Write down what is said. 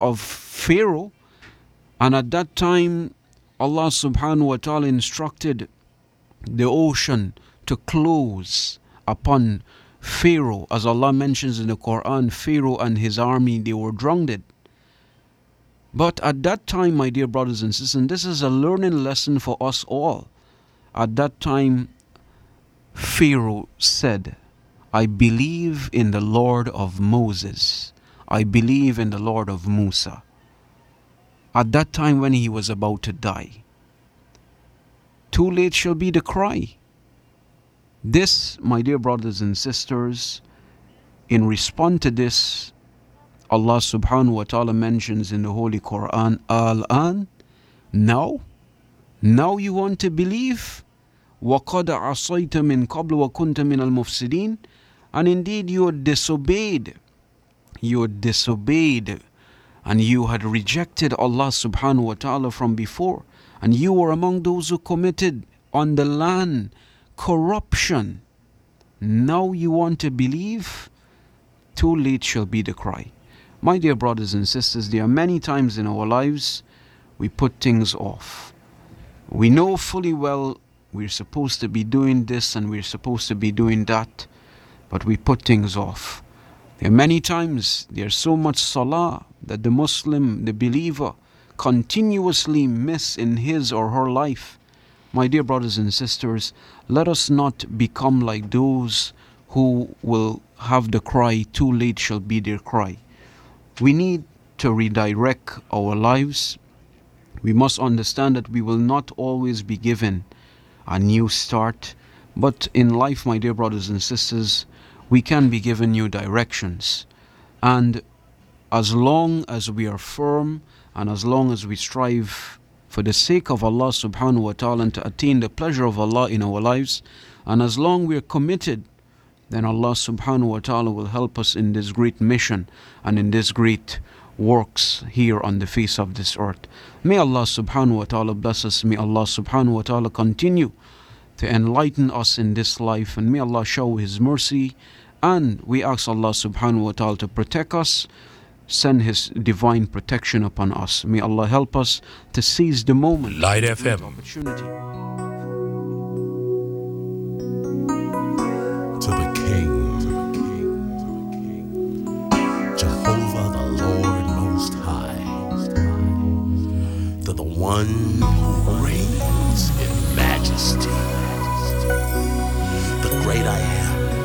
of Pharaoh. And at that time, Allah subhanahu wa ta'ala instructed the ocean to close upon Pharaoh. As Allah mentions in the Quran, Pharaoh and his army, they were drowned. But at that time, my dear brothers and sisters, and this is a learning lesson for us all. At that time, Pharaoh said, I believe in the Lord of Moses. I believe in the Lord of Musa. At that time when he was about to die. Too late shall be the cry. This, my dear brothers and sisters, in response to this, Allah subhanahu wa ta'ala mentions in the Holy Quran, Al-an, now you want to believe? وَقَدْ عَصَيْتَ مِنْ قَبْلُ وَكُنْتَ مِنَ الْمُفْسِدِينَ. And indeed you had disobeyed. And you had rejected Allah subhanahu wa ta'ala from before. And you were among those who committed on the land corruption. Now you want to believe? Too late shall be the cry. My dear brothers and sisters, there are many times in our lives we put things off. We know fully well we're supposed to be doing this and we're supposed to be doing that, but we put things off. There are many times there's so much salah that the Muslim, the believer, continuously miss in his or her life. My dear brothers and sisters, let us not become like those who will have the cry, too late shall be their cry. We need to redirect our lives. We must understand that we will not always be given a new start, but in life, my dear brothers and sisters, we can be given new directions. And as long as we are firm and as long as we strive for the sake of Allah subhanahu wa ta'ala and to attain the pleasure of Allah in our lives, and as long we are committed, then Allah subhanahu wa ta'ala will help us in this great mission and in this great works here on the face of this earth. May Allah subhanahu wa ta'ala bless us. May Allah subhanahu wa ta'ala continue to enlighten us in this life, and may Allah show His mercy. And we ask Allah subhanahu wa ta'ala to protect us, send His divine protection upon us. May Allah help us to seize the moment, Light FM. opportunity.